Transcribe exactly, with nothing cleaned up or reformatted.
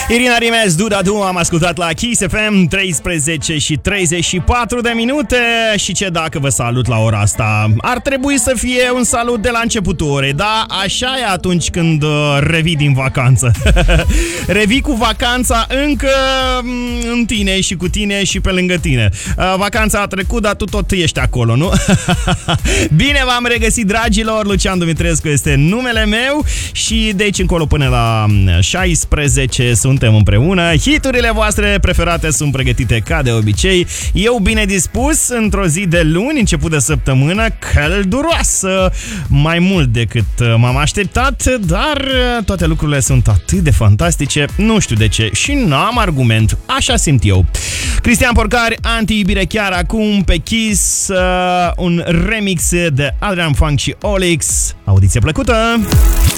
Irina Rimes, Duda Du, am ascultat la Kiss F M, treisprezece și treizeci și patru de minute. Și ce dacă vă salut la ora asta? Ar trebui să fie un salut de la începutul orei, da? Așa e atunci când uh, revii din vacanță. Revii cu vacanța încă în tine și cu tine și pe lângă tine. uh, Vacanța a trecut, dar tu tot ești acolo, nu? Bine v-am regăsit, dragilor. Lucian Dumitrescu este numele meu și de aici încolo până la șaisprezece suntem împreună. Hiturile voastre preferate sunt pregătite ca de obicei. Eu bine dispus într-o zi de luni, început de săptămână călduroasă, mai mult decât m-am așteptat, dar toate lucrurile sunt atât de fantastice, nu știu de ce și n-am argument, așa simt eu. Cristian Porcari, Anti-iubire chiar acum pe Kiss, uh, un remix de Adrian Funk și Olix. Audiție plăcută!